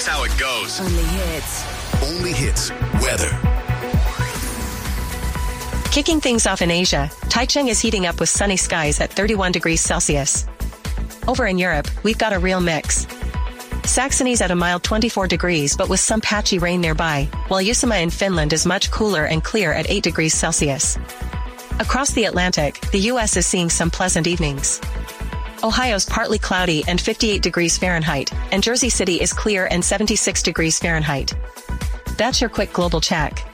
That's how it goes. Only hits. Only hits. Weather. Kicking things off in Asia, Taichung is heating up with sunny skies at 31 degrees Celsius. Over in Europe, we've got a real mix. Saxony's at a mild 24 degrees but with some patchy rain nearby, while Uusimaa in Finland is much cooler and clear at 8 degrees Celsius. Across the Atlantic, the U.S. is seeing some pleasant evenings. Ohio's partly cloudy and 58 degrees Fahrenheit, and Jersey City is clear and 76 degrees Fahrenheit. That's your quick global check.